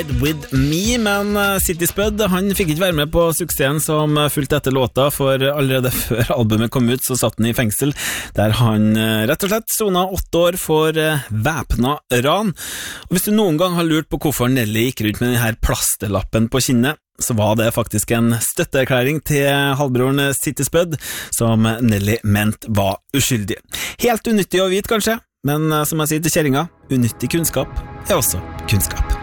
With Me, men City Spud, han fikk ikke være med på suksessen som fulgte etter låta, for allerede før albumet kom ut så satt han i fengsel, der han rett og slett sona 8 år for væpna ran. Og hvis du noen gang har lurt på hvorfor Nelly gikk rundt med denne plasterlappen på kinnet, så var det faktisk en støtteerklæring til halvbroren City Spud, som Nelly mente var uskyldig. Helt unyttig å vite kanskje, men som jeg sier til kjerringa, unyttig kunnskap er også kunnskap.